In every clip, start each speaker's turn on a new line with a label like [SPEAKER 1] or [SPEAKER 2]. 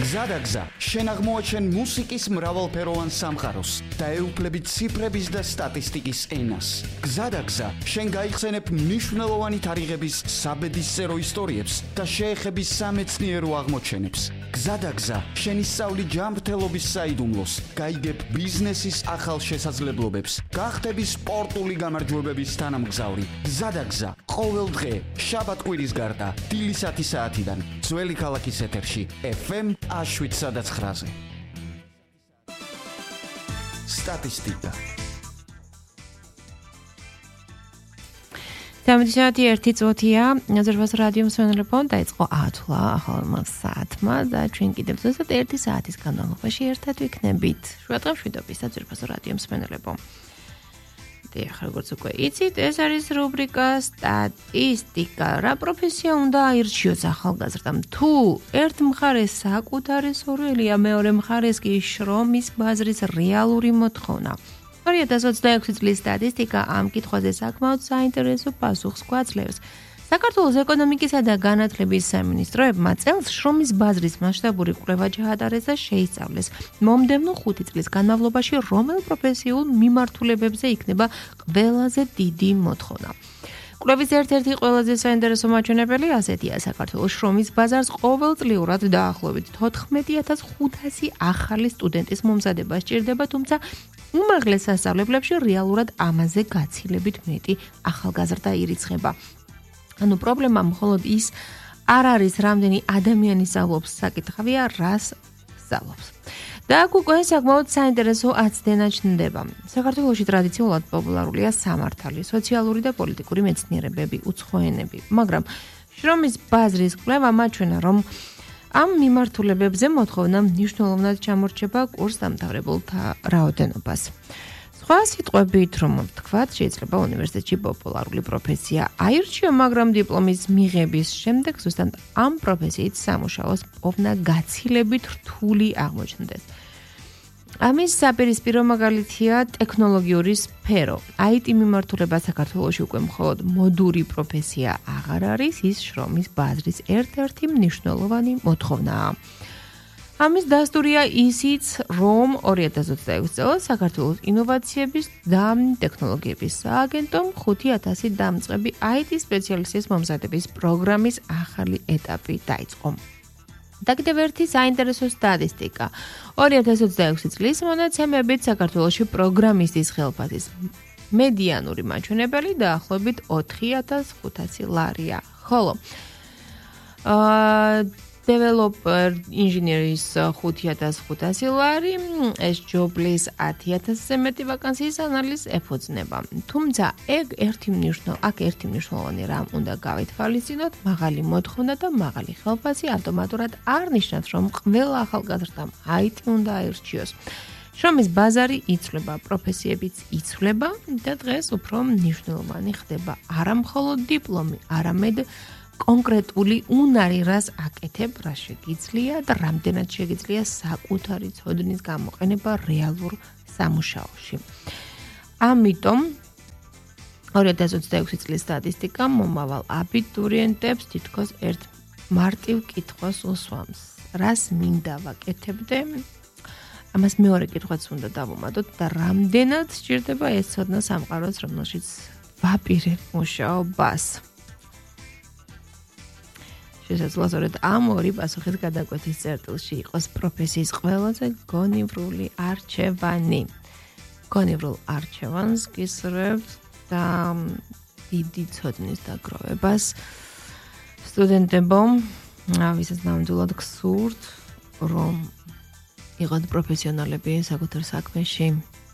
[SPEAKER 1] გზადაგზა, შენ აღმოაჩენ მუსიკის მრავალფეროვან სამყაროს და ეუფლები ციფრების და სტატისტიკის ენას. გზადაგზა, შენ გაიხსენებ მნიშვნელოვანი თარიღების საბედისწერო ისტორიებს და შეეხები სამეცნიერო აღმოჩენებს. გზადაგზა, შენ ისწავლი ჯანმრთელობის საიდუმლოს, გაიგებ ბიზნესის ახალ შესაძლებლობებს, გახდები სპორტული გამარჯვებების თანამგზავრი. გზადაგზა, ყოველ დღე, შაბათ-კვირის გარდა, დილის 10 საათიდან, ძველი ქალაქის ეთერში, FM 7-9-ზე. სტატისტიკა.
[SPEAKER 2] 1 წუთია, ზერბას რადიო მსმენელებო, დაიწყო ათვლა ახალმა საათმა და ჩვენ კიდევ ზუსტად 1 საათის განმავლობაში ერთად ვიქნებით. შუადღემშვიდობისა ზერბას რადიო მსმენელებო. ახლა როგორც უკვე იცით, ეს არის რუბრიკა სტატისტიკა. რა პროფესია უნდა აირჩიოს ახალგაზრდამ? თუ ერთ მხარეს საკუთარი სურვილია, მეორე მხარეს კი შრომის ბაზრის რეალური მოთხოვნა. 2026 წლის სტატისტიკა ამ კითხვაზე საკმაოდ საინტერესო პასუხს გვაძლევს. საქართველოს ეკონომიკისა და განათლების სამინისტროებმა წელს შრომის ბაზრის მასშტაბური კვლევა ჩაატარეს და შეისწავლეს მომდევნო 5 წლის განმავლობაში რომელ პროფესიულ მიმართულებებზე იქნება ყველაზე დიდი მოთხოვნა. კვლევის ერთ-ერთი ყველაზე საინტერესო მაჩვენებელი ასეთია: საქართველოს შრომის ბაზარს ყოველწლიურად დაახლოებით 14,500 ახალი სტუდენტის მომზადება სჭირდება, თუმცა უმაღლეს სასწავლებლებში რეალურად ამაზე გაცილებით მეტი ახალგაზრდა ირიცხება. ანუ პრობლემა მხოლოდ ის არ არის, რამდენი ადამიანი სწავლობს, საკითხავია, რას სწავლობს. და აქ უკვე საკმაოდ საინტერესო აცდენა ჩნდება. საქართველოში ტრადიციულად პოპულარულია სამართალი, სოციალური და პოლიტიკური მეცნიერებები, უცხო ენები, მაგრამ შრომის ბაზრის კვლევა მაჩვენა, რომ ამ მიმართულებებზე მოთხოვნა მნიშვნელოვნად ჩამორჩება კურსდამთავრებულთა რაოდენობას. სხვა სიტყვებით რომ ვთქვათ, შეიძლება უნივერსიტეტში პოპულარული პროფესია აირჩიო, მაგრამ დიპლომის მიღების შემდეგ ზუსტად ამ პროფესიით სამუშაოს პოვნა გაცილებით რთული აღმოჩნდეს. ამის საპირისპირო მაგალითია ტექნოლოგიური სფერო. IT მიმართულება საქართველოში უკვე მხოლოდ მოდური პროფესია აღარ არის, ის შრომის ბაზრის ერთ-ერთი მნიშვნელოვანი მოთხოვნაა. ამის დასტურია ისიც, რომ 2026 წელს საქართველოს ინოვაციების და ტექნოლოგიების სააგენტომ 5000 დამწყები IT სპეციალისტის მომზადების პროგრამის ახალი ეტაპი დაიწყო. და კიდევ ერთი საინტერესო სტატისტიკა. 2026 წლის მონაცემებით საქართველოში პროგრამისტის ხელფასის მედიანური მაჩვენებელი დაახლოებით 4500 ლარია. ხოლო developer ინჟინერის 5500 ლარი, ეს ჯობლის 10000-ზე მეტი ვაკანსიის ანალიზს ეფუძნება. თუმცა აქ ერთი მნიშვნელოვანი რამ უნდა გავითვალისწინოთ, მაღალი მოთხოვნა და მაღალი ხელფასი ავტომატურად არ ნიშნავს, რომ ყველა ახალგაზრდამ IT უნდა აირჩიოს. შრომის ბაზარი იცვლება, პროფესიებიც იცვლება და დღეს უფრო მნიშვნელოვანი ხდება არა მხოლოდ დიპლომი, არამედ კონკრეტული უნარი, რას აკეთებ, რა შეგიძლია და რამდენად შეგიძლია საკუთარი ცოდნის გამოყენება რეალურ სამუშაოში. ამიტომ 2026 წლის სტატისტიკა მომავალ აბიტურიენტებს თითქოს ერთ მარტივ კითხვას უსვამს. რას მინდა ვაკეთებდე? ამას მეორე კითხვაც უნდა დავუმატოთ და რამდენად სჭირდება ეს ცოდნა სამყაროს, რომელშიც ვაპირებ მუშაობას. შესაძლოა ამ ორი პასუხის გადაკვეთის წერტილში იყოს პროფესიის ყველაზე გონივრული არჩევანი. გონივრულ არჩევანს გისურვებთ და დიდი ცოდნის დაგროვებას სტუდენტებო, ვისაც ნამდვილად გსურთ, რომ იყოთ პროფესიონალები საკუთარ საქმეში.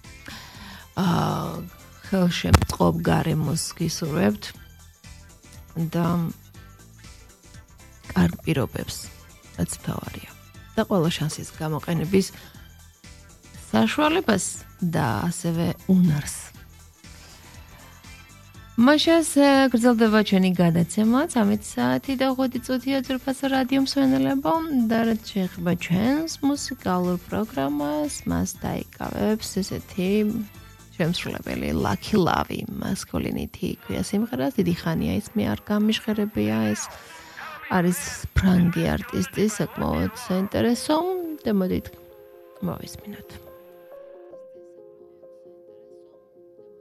[SPEAKER 2] ხელშემწყობ გარემოს გისურვებთ და არ პირობებს, რაც თავარია. და ყველა შანსის გამოყენების საშუალებას და ასევე უნარს. მაშას გრძელდება ჩვენი გადაცემა 13 საათი და 5 წუთია ზურფას რადიო მსმენელებო და რაც შეეხება ჩვენს მუსიკალურ პროგრამას, მას დაიკავებს ესეთი შემსრულებელი Lucky Love, Masculinity ქვია სიმღერას, დიდი ხანია ის მე არ გამიშხერებია ეს არის ფრანგი არტისტი, საკმაოდ საინტერესო და მოდით მოვისმინოთ.